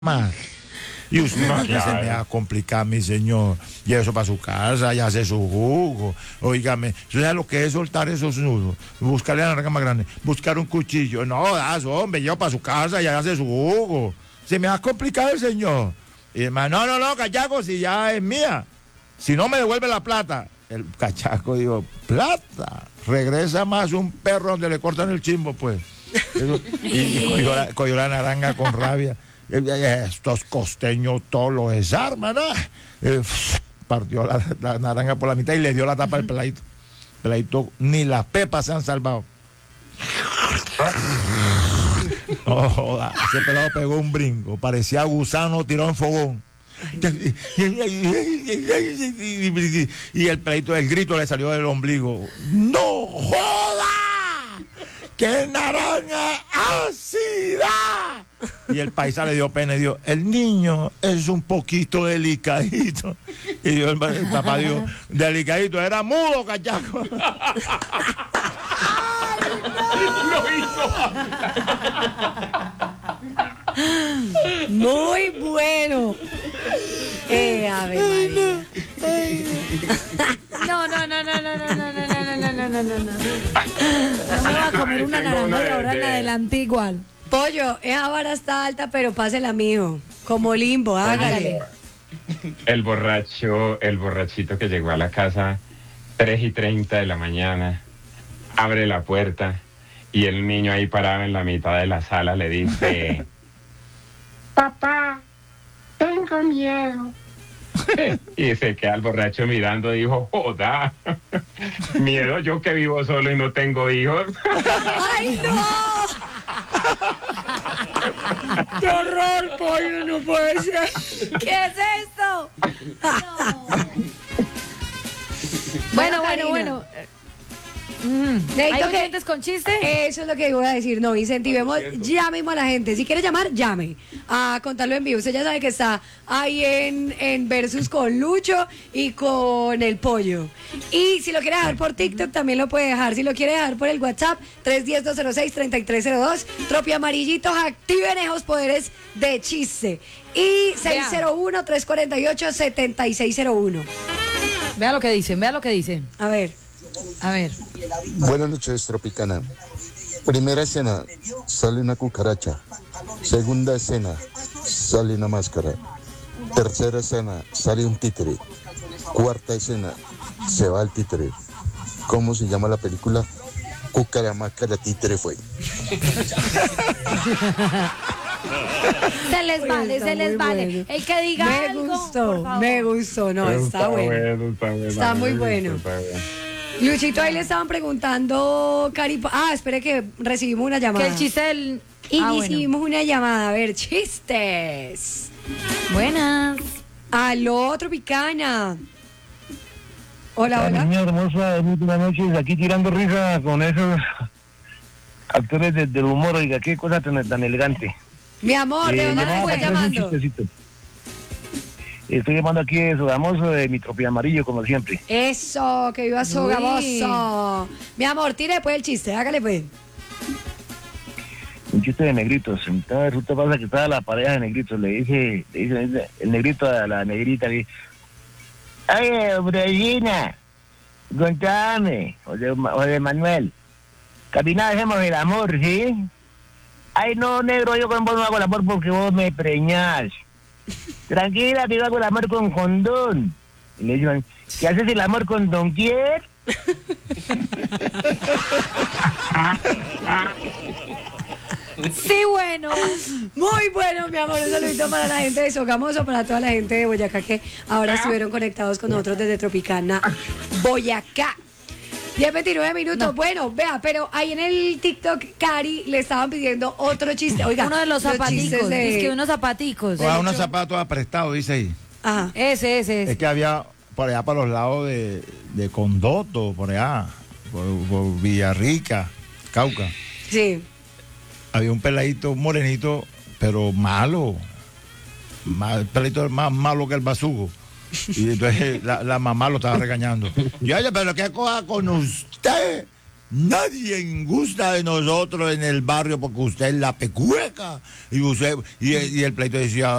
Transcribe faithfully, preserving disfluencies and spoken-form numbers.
más. Y usted no que se me va a complicar, mi señor. Lleve eso para su casa, ya hace su jugo. Óigame, ¿sabe lo que es soltar esos nudos? Buscarle la naranja más grande, buscar un cuchillo. No, das, hombre, lleva para su casa, ya hace su jugo. Se me va a complicar el señor. Y además, no, no, no, cachaco, si ya es mía. Si no me devuelve la plata. El cachaco dijo, plata. Regresa más un perro donde le cortan el chimbo, pues. Eso, y, y cogió, la, cogió la naranja con rabia. Estos costeños todos los desarman, ¿no? Eh, partió la, la naranja por la mitad y le dio la tapa al peladito. Peladito, ni las pepas se han salvado. No joda, ese pelado pegó un brinco, parecía gusano tirado en fogón. Y el peladito del grito le salió del ombligo. ¡No joda! ¡Qué naranja ácida! Y el paisa le dio pena y dijo, el niño es un poquito delicadito. Y dijo, el, el papá dijo, delicadito, era mudo, cachaco. ¡Ay, no! ¡Lo hizo! Muy bueno. Eh, a ver, María. No, no, no, no, no, no, no, no, no, no, no, no, no, no. No me va a comer una naranja y ahora la delante igual. Pollo, esa vara está alta, pero pásela, mijo. Como limbo, hágale. El borracho, el borrachito que llegó a la casa tres y treinta de la mañana, abre la puerta y el niño ahí parado en la mitad de la sala le dice: papá, tengo miedo. Y se queda el borracho mirando y dijo, joda, miedo yo que vivo solo y no tengo hijos. ¡Ay, no! ¡Qué horror, pollo! No puede ser. ¿Qué es esto? No. Bueno, bueno, bueno. Mm. ¿Hay oyentes con chiste? Eso es lo que voy a decir. No, incentivemos ya mismo a la gente. Si quiere llamar, llame a contarlo en vivo. Usted ya sabe que está ahí en, en Versus con Lucho y con el Pollo. Y si lo quiere dejar por TikTok, también lo puede dejar. Si lo quiere dejar por el WhatsApp, tres uno cero, dos cero seis, tres tres cero dos. Tropi Amarillitos, activen esos poderes de chiste. Y seis cero uno, tres cuatro ocho, siete seis cero uno. Vea lo que dicen, vea lo que dicen. A ver. A ver. Buenas noches, Tropicana. Primera escena, sale una cucaracha. Segunda escena, sale una máscara. Tercera escena, sale un títere. Cuarta escena, se va el títere. ¿Cómo se llama la película? Cúcara, máscara, títere fue. Se les vale, se les vale. Bueno. El que diga me algo, gustó, me gustó, no, está, está bueno. bueno. Está bueno. Está muy bueno. Está bueno. Luchito, ahí le estaban preguntando, Cari... Ah, espere que recibimos una llamada. Que el chiste del... Y ah, recibimos bueno. una llamada. A ver, chistes. Buenas. Aló, Tropicana. Hola, hola. Niña hermosa, muy buenas noches. Aquí tirando risa con esos actores de, del humor. Oiga, qué cosa tan, tan elegante. Mi amor, ¿de eh, dónde me estás llamando? Estoy llamando aquí de Sogamoso, de mi Tropi Amarillo, como siempre. Eso, que viva Sogamoso. Mi amor, tire después el chiste, hágale pues. Un chiste de negritos. Entonces resulta pasa que estaba la pareja de negritos. Le dice, le dice el negrito a la negrita, le dice: oye, Brejina, contame, José, José Manuel, camina, dejemos el amor, ¿sí? Ay, no, negro, yo con vos no hago el amor porque vos me preñás. Tranquila, te hago el amor con condón. Y le dicen, ¿qué haces el amor con Don Quier? Sí, bueno. Muy bueno, mi amor. Un saludito para la gente de Sogamoso, para toda la gente de Boyacá que ahora estuvieron conectados con nosotros desde Tropicana, Boyacá. diez veintinueve minutos, no. Bueno, vea, pero ahí en el TikTok, Cari, le estaban pidiendo otro chiste. Oiga, uno de los zapaticos, de... es que unos zapaticos. O a unos zapatos aprestados, dice ahí. Ajá. Ese, ese, ese. Es que había por allá para los lados de, de Condoto, por allá, por, por Villarrica, Cauca. Sí. Había un peladito, un morenito, pero malo. Mal, peladito más malo que el basugo. Y entonces la, la mamá lo estaba regañando. Y oye, pero qué cosa con usted. nadie gusta de nosotros en el barrio porque usted es la pecueca. Y, usted, y, y el pleito decía,